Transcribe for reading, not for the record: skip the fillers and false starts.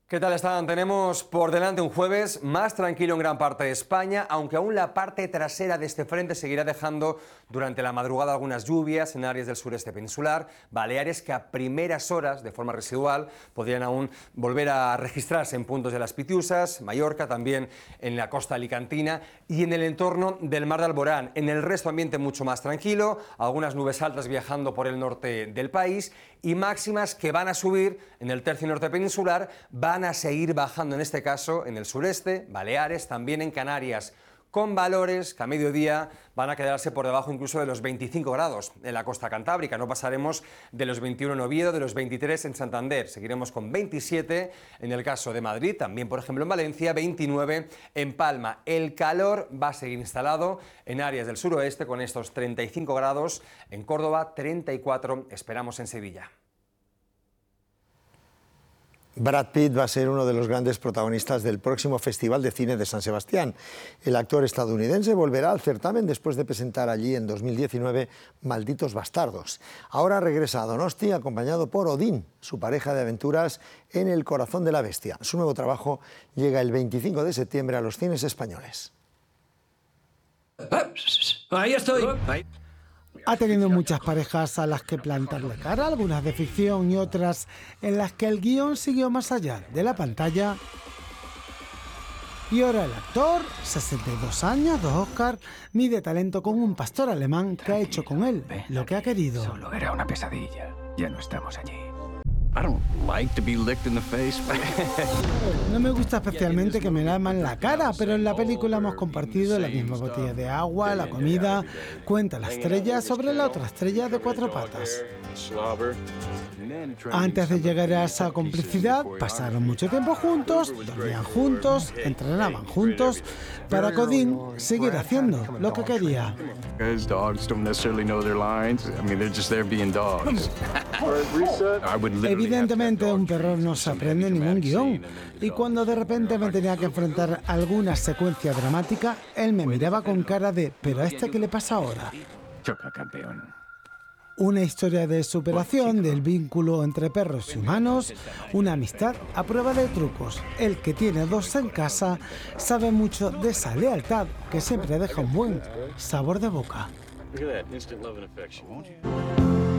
¿Qué tal están? Tenemos por delante un jueves más tranquilo en gran parte de España, aunque aún la parte trasera de este frente seguirá dejando durante la madrugada algunas lluvias en áreas del sureste peninsular, Baleares que a primeras horas, de forma residual, podrían aún volver a registrarse en puntos de las Pitiusas, Mallorca, también en la costa alicantina y en el entorno del Mar de Alborán. En el resto ambiente mucho más tranquilo, algunas nubes altas viajando por el norte del país y máximas que van a subir en el tercio norte peninsular, van a seguir bajando en este caso en el sureste, Baleares, también en Canarias, con valores que a mediodía van a quedarse por debajo incluso de los 25 grados en la costa cantábrica. No pasaremos de los 21 en Oviedo, de los 23 en Santander. Seguiremos con 27 en el caso de Madrid, también por ejemplo en Valencia, 29 en Palma. El calor va a seguir instalado en áreas del suroeste con estos 35 grados en Córdoba, 34 esperamos en Sevilla. Brad Pitt va a ser uno de los grandes protagonistas del próximo Festival de Cine de San Sebastián. El actor estadounidense volverá al certamen después de presentar allí en 2019 Malditos Bastardos. Ahora regresa a Donosti acompañado por Odín, su pareja de aventuras en El corazón de la bestia. Su nuevo trabajo llega el 25 de septiembre a los cines españoles. ¡Ahí estoy! Ha tenido muchas parejas a las que plantarle cara, algunas de ficción y otras en las que el guión siguió más allá de la pantalla. Y ahora el actor, 62 años, 2 Oscars, mide talento con un pastor alemán que ha hecho con él lo que ha querido. Solo era una pesadilla. Ya no estamos allí. I don't like to be licked in the face. No me gusta especialmente que me laman la cara, pero en la película hemos compartido la misma botella de agua, la comida, cuenta la estrella sobre la otra estrella de 4 patas. Antes de llegar a esa complicidad, pasaron mucho tiempo juntos, dormían juntos, entrenaban juntos, para que Odín siguiera haciendo lo que quería. Evidentemente, un perro no se aprende ningún guión, y cuando de repente me tenía que enfrentar a alguna secuencia dramática, él me miraba con cara de ¿pero a este qué le pasa ahora? Choca, campeón. Una historia de superación del vínculo entre perros y humanos, una amistad a prueba de trucos. El que tiene 2 en casa sabe mucho de esa lealtad que siempre deja un buen sabor de boca.